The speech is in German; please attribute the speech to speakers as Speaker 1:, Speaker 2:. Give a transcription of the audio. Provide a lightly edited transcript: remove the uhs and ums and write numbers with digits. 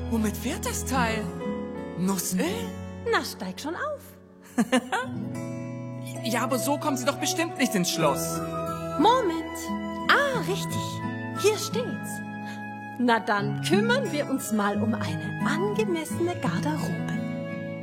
Speaker 1: Womit fährt das Teil? Nussöl?
Speaker 2: Na, steig schon auf.
Speaker 1: Ja, aber so kommen Sie doch bestimmt nicht ins Schloss.
Speaker 2: Moment. Ah, richtig. Hier steht's. Na dann kümmern wir uns mal um eine angemessene Garderobe.